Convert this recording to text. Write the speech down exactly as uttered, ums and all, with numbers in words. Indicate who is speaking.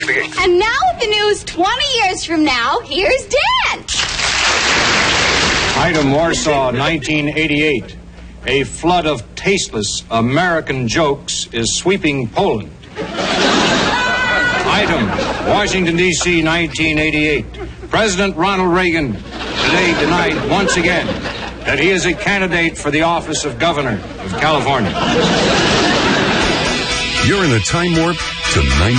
Speaker 1: And now with the news twenty years from now, here's Dan.
Speaker 2: Item Warsaw, nineteen eighty-eight. A flood of tasteless American jokes is sweeping Poland. Item Washington, D C, nineteen eighty-eight. President Ronald Reagan today denied once again that he is a candidate for the office of governor of California.
Speaker 3: You're in a time warp to ninety.